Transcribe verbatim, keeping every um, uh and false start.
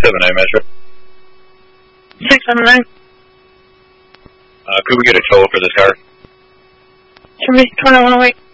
seven nine, Metro. six seven nine. Uh, could we get a tow for this car? Should be twenty-one oh eight.